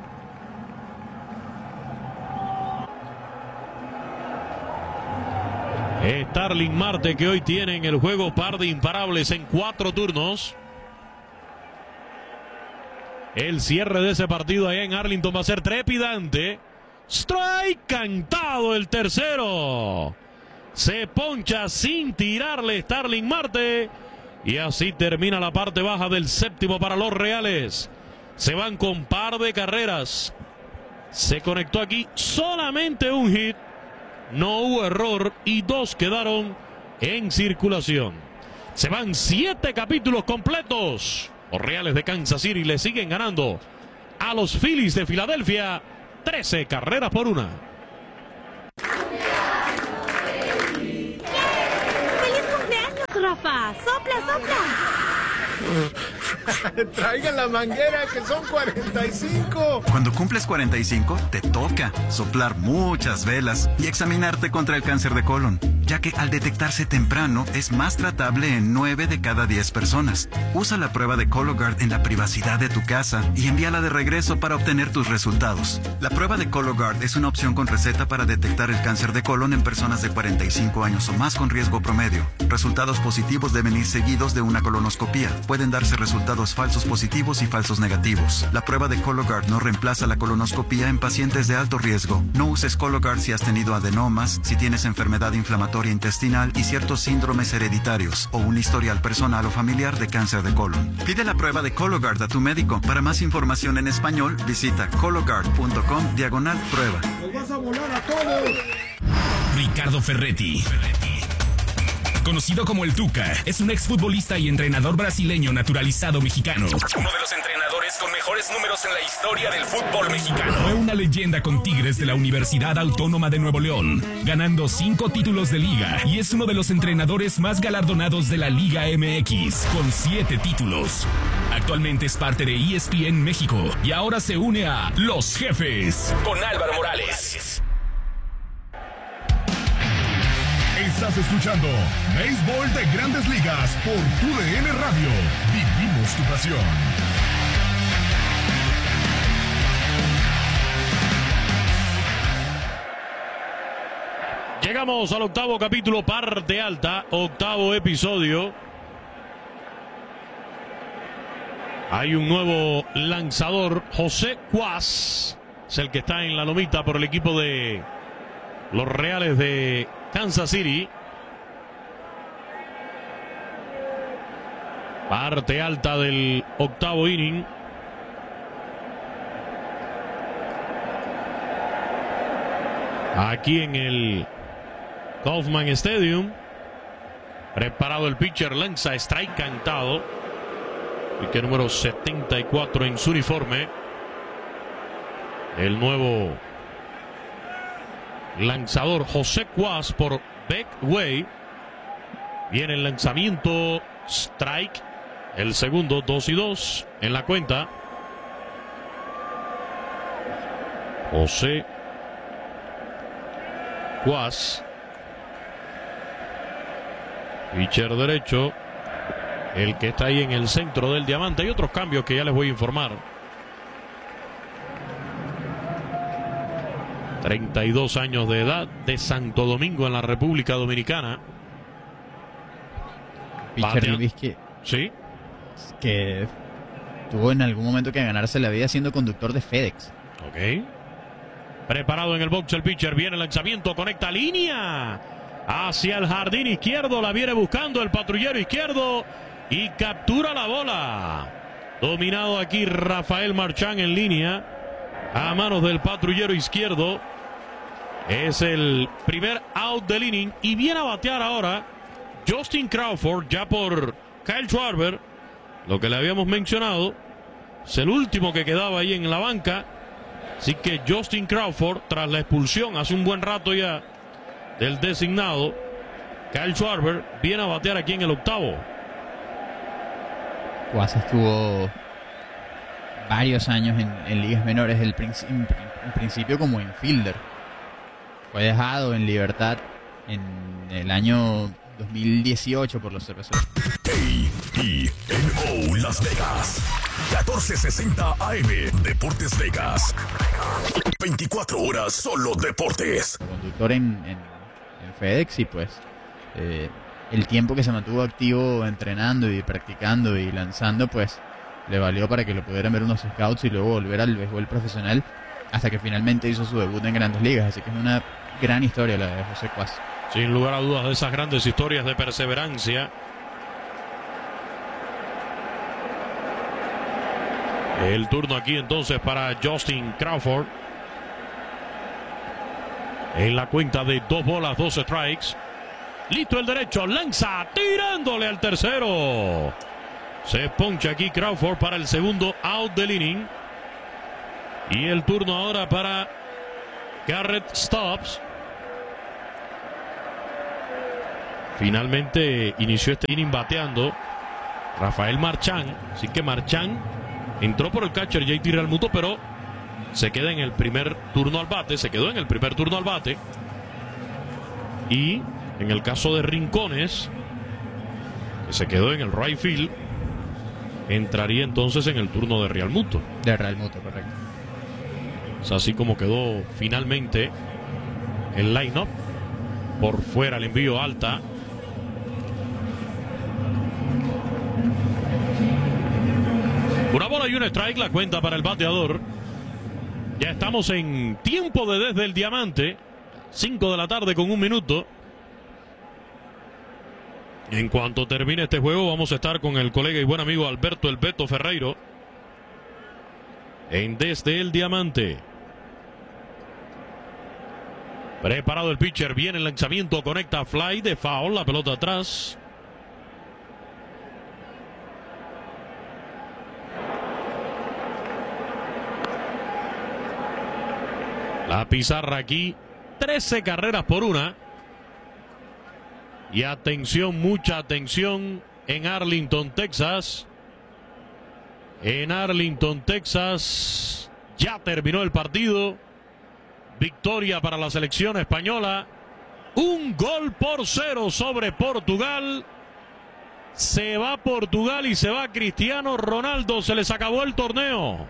Speaker 2: Starling Marte, que hoy tiene en el juego par de imparables en cuatro turnos. El cierre de ese partido allá en Arlington va a ser trepidante. Strike cantado el tercero. Se poncha sin tirarle Starling Marte. Y así termina la parte baja del séptimo para los Reales. Se van con par de carreras. Se conectó aquí solamente un hit. No hubo error y dos quedaron en circulación. Se van siete capítulos completos. Los Reales de Kansas City le siguen ganando a los Phillies de Filadelfia. trece carreras por una.
Speaker 15: ¡Feliz cumpleaños, Rafa! ¡Sopla, sopla!
Speaker 16: Traigan la manguera, que son cuarenta y cinco.
Speaker 17: Cuando cumples cuarenta y cinco, te toca soplar muchas velas y examinarte contra el cáncer de colon, ya que al detectarse temprano es más tratable en nueve de cada diez personas. Usa la prueba de Cologuard en la privacidad de tu casa y envíala de regreso para obtener tus resultados. La prueba de Cologuard es una opción con receta para detectar el cáncer de colon en personas de cuarenta y cinco años o más con riesgo promedio. Resultados positivos deben ir seguidos de una colonoscopía. Pueden darse resultados falsos positivos y falsos negativos. La prueba de Cologuard no reemplaza la colonoscopía en pacientes de alto riesgo. No uses Cologuard si has tenido adenomas, si tienes enfermedad inflamatoria intestinal y ciertos síndromes hereditarios o un historial personal o familiar de cáncer de colon. Pide la prueba de Cologuard a tu médico. Para más información en español, visita cologuard punto com diagonal prueba.
Speaker 16: ¡Nos vas a volar a todos!
Speaker 18: Ricardo Ferretti. Conocido como el Tuca, es un exfutbolista y entrenador brasileño naturalizado mexicano. Uno de los entrenadores con mejores números en la historia del fútbol mexicano. Fue una leyenda con Tigres de la Universidad Autónoma de Nuevo León, ganando cinco títulos de liga, y es uno de los entrenadores más galardonados de la Liga M X, con siete títulos. Actualmente es parte de E S P N México y ahora se une a Los Jefes con Álvaro Morales.
Speaker 3: Estás escuchando Béisbol de Grandes Ligas por tu D N Radio. Vivimos tu pasión.
Speaker 2: Llegamos al octavo capítulo, parte alta, octavo episodio. Hay un nuevo lanzador, José Cuas, es el que está en la lomita por el equipo de los Reales de Kansas City. Parte alta del octavo inning. Aquí en el Kauffman Stadium. Preparado el pitcher, lanza strike cantado. Pique número setenta y cuatro en su uniforme. El nuevo lanzador José Cuas por Beckway. Viene el lanzamiento, strike. El segundo, dos y dos en la cuenta. José Cuas, pitcher derecho, el que está ahí en el centro del diamante. Hay otros cambios que ya les voy a informar. treinta y dos años de edad, de Santo Domingo en la República Dominicana.
Speaker 1: Pitcher Luis que,
Speaker 2: sí,
Speaker 1: que tuvo en algún momento que ganarse la vida siendo conductor de FedEx.
Speaker 2: Ok. Preparado en el box el pitcher, viene el lanzamiento, conecta línea hacia el jardín izquierdo, la viene buscando el patrullero izquierdo y captura la bola. Dominado aquí Rafael Marchán en línea a manos del patrullero izquierdo. Es el primer out del inning y viene a batear ahora Justin Crawford, ya por Kyle Schwarber. Lo que le habíamos mencionado, es el último que quedaba ahí en la banca. Así que Justin Crawford, tras la expulsión hace un buen rato ya del designado Kyle Schwarber, viene a batear aquí en el octavo.
Speaker 1: Cuas estuvo varios años en, en ligas menores, el princi en, en principio como infielder. Fue dejado en libertad en el año dos mil dieciocho por los Cerveceros.
Speaker 3: A E N O Las Vegas, catorce sesenta A M, Deportes Vegas. veinticuatro horas solo deportes.
Speaker 1: Conductor en, en, en FedEx y pues eh, el tiempo que se mantuvo activo entrenando y practicando y lanzando pues le valió para que lo pudieran ver unos scouts y luego volver al béisbol profesional hasta que finalmente hizo su debut en Grandes Ligas. Así que es una gran historia la de José Cuas.
Speaker 2: Sin lugar a dudas, de esas grandes historias de perseverancia. El turno aquí entonces para Justin Crawford. En la cuenta de dos bolas, dos strikes. Listo el derecho, lanza, tirándole al tercero. Se poncha aquí Crawford para el segundo out del inning. Y el turno ahora para Garrett Stubbs. Finalmente inició este inning bateando Rafael Marchán. Así que Marchán entró por el catcher J T Realmuto, pero se queda en el primer turno al bate. Se quedó en el primer turno al bate. Y en el caso de Rincones, que se quedó en el right field, entraría entonces en el turno de Realmuto.
Speaker 1: De Realmuto, correcto.
Speaker 2: Es así como quedó finalmente el line-up. Por fuera el envío alta. Una bola y un strike, la cuenta para el bateador. Ya estamos en tiempo de desde el diamante. cinco de la tarde con un minuto. En cuanto termine este juego, vamos a estar con el colega y buen amigo Alberto El Beto Ferreiro en Desde el Diamante. Preparado el pitcher, viene el lanzamiento, conecta fly de foul, la pelota atrás. La pizarra aquí, trece carreras por una. Y atención, mucha atención en Arlington, Texas. En Arlington, Texas, ya terminó el partido. Victoria para la selección española. Un gol por cero sobre Portugal. Se va Portugal y se va Cristiano Ronaldo. Se les acabó el torneo.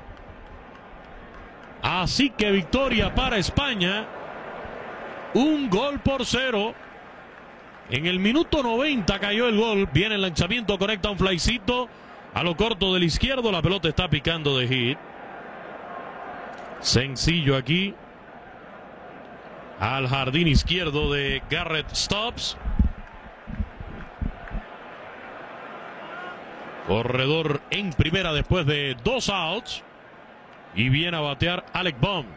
Speaker 2: Así que victoria para España. Un gol por cero. En el minuto noventa cayó el gol. Viene el lanzamiento, conecta un flycito a lo corto del izquierdo. La pelota está picando de hit. Sencillo aquí. Al jardín izquierdo de Garrett Stubbs. Corredor en primera después de dos outs. Y viene a batear Alec Bohm.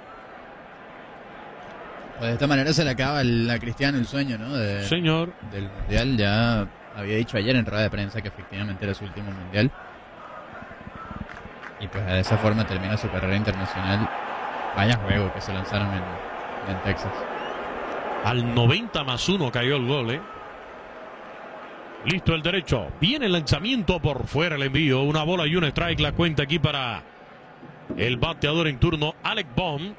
Speaker 1: Pues de esta manera se le acaba el, a Cristiano el sueño, ¿no? De,
Speaker 2: Señor.
Speaker 1: Del mundial. Ya había dicho ayer en rueda de prensa que efectivamente era su último mundial. Y pues de esa forma termina su carrera internacional. Vaya juego que se lanzaron en, en Texas.
Speaker 2: Al noventa más uno cayó el gol, ¿eh? Listo el derecho. Viene el lanzamiento por fuera, el envío. Una bola y un strike. La cuenta aquí para el bateador en turno, Alec Bohm.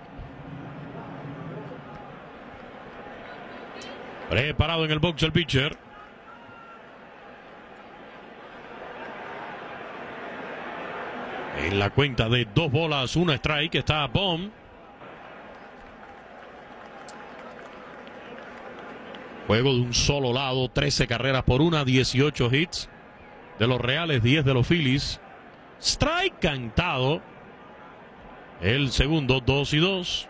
Speaker 2: Preparado en el box el pitcher. En la cuenta de dos bolas, una strike, está Bohm. Juego de un solo lado, trece carreras por una, dieciocho hits de los Reales, diez de los Phillies. Strike cantado. El segundo, dos y dos.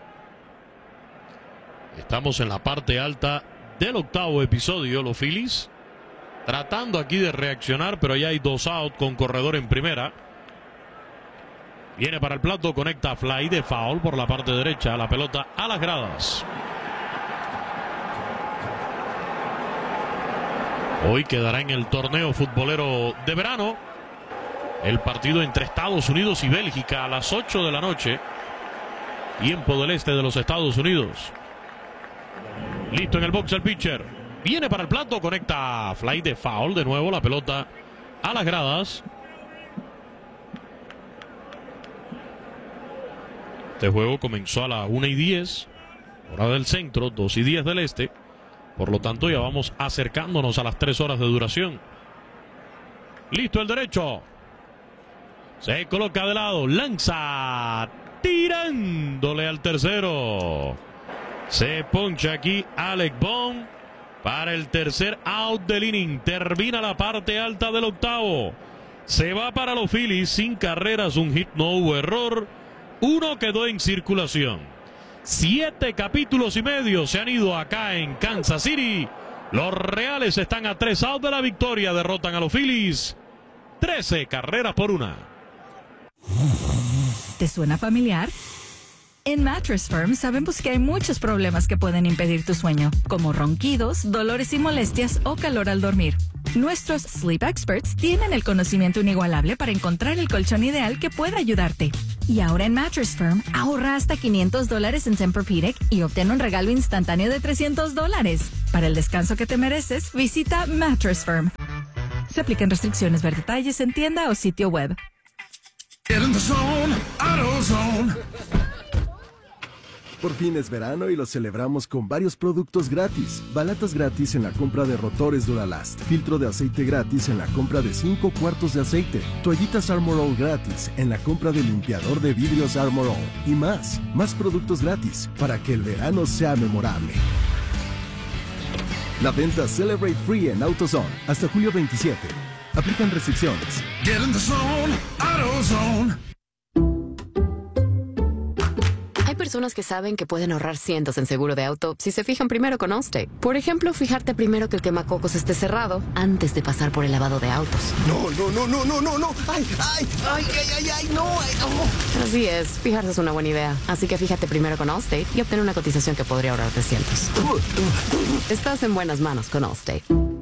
Speaker 2: Estamos en la parte alta del octavo episodio. Los Phillies tratando aquí de reaccionar, pero ya hay dos out con corredor en primera. Viene para el plato, conecta fly de foul por la parte derecha. La pelota a las gradas. Hoy quedará en el torneo futbolero de verano el partido entre Estados Unidos y Bélgica a las ocho de la noche. Tiempo del este de los Estados Unidos. Listo en el box el pitcher. Viene para el plato, conecta fly de foul. De nuevo la pelota a las gradas. Este juego comenzó a la una y diez, hora del centro, dos y diez del este. Por lo tanto, ya vamos acercándonos a las tres horas de duración. Listo el derecho. Se coloca de lado, lanza, tirándole al tercero. Se poncha aquí Alec Bohm para el tercer out del inning. Termina la parte alta del octavo. Se va para los Phillies sin carreras, un hit, no hubo error. Uno quedó en circulación. Siete capítulos y medio se han ido acá en Kansas City. Los Reales están a tres outs de la victoria. Derrotan a los Phillies. trece carreras por una.
Speaker 5: ¿Te suena familiar? En Mattress Firm sabemos que hay muchos problemas que pueden impedir tu sueño, como ronquidos, dolores y molestias o calor al dormir. Nuestros Sleep Experts tienen el conocimiento inigualable para encontrar el colchón ideal que pueda ayudarte. Y ahora en Mattress Firm, ahorra hasta quinientos dólares en Tempur-Pedic y obtén un regalo instantáneo de trescientos dólares. Para el descanso que te mereces, visita Mattress Firm. Se aplican restricciones, ver detalles en tienda o sitio web.
Speaker 19: Get in the zone, AutoZone.
Speaker 20: Por fin es verano y lo celebramos con varios productos gratis. Balatas gratis en la compra de rotores Duralast. Filtro de aceite gratis en la compra de cinco cuartos de aceite. Toallitas Armor All gratis en la compra de limpiador de vidrios Armor All. Y más, más productos gratis para que el verano sea memorable. La venta Celebrate Free en AutoZone hasta julio veintisiete. Aplican restricciones.
Speaker 19: Get in the zone, AutoZone.
Speaker 21: Hay personas que saben que pueden ahorrar cientos en seguro de auto si se fijan primero con Allstate. Por ejemplo, fijarte primero que el quemacocos esté cerrado antes de pasar por el lavado de autos.
Speaker 19: No, no, no, no, no, no, no. Ay, ay, ay, ay, ay, ay, no, ay, no.
Speaker 21: Así es, fijarse es una buena idea. Así que fíjate primero con Allstate y obtén una cotización que podría ahorrarte cientos. Estás en buenas manos con Allstate.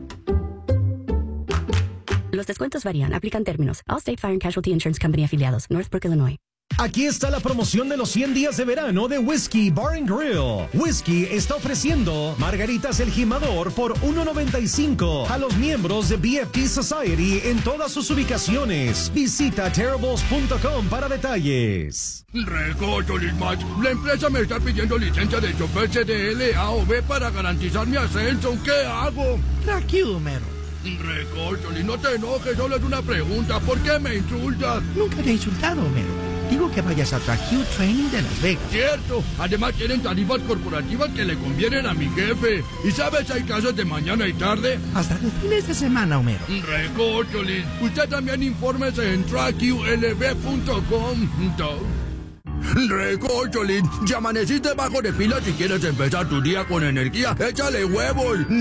Speaker 22: Los descuentos varían, aplican términos. Allstate Fire and Casualty Insurance Company afiliados, Northbrook, Illinois.
Speaker 23: Aquí está la promoción de los cien días de verano de Whiskey Bar and Grill. Whiskey está ofreciendo margaritas El Jimador por uno noventa y cinco a los miembros de B F T Society en todas sus ubicaciones. Visita terribles punto com para detalles.
Speaker 24: Recocho, Lismach. La empresa me está pidiendo licencia de chofer C D L, A o B para garantizar mi ascenso. ¿Qué hago?
Speaker 25: Tranquilo, mero.
Speaker 24: Recocho, no te enojes, solo es una pregunta. ¿Por qué me insultas?
Speaker 25: Nunca te he insultado, mero. Digo que vayas a Track Training de Las Vegas.
Speaker 24: Cierto. Además tienen tarifas corporativas que le convienen a mi jefe. ¿Y sabes, hay clases de mañana y tarde?
Speaker 25: Hasta de fines de semana, Homero.
Speaker 24: Recócholis. Usted también infórmese en track U L B punto com. Recócholis. Ya amaneciste bajo de pilas si quieres empezar tu día con energía. Échale huevos.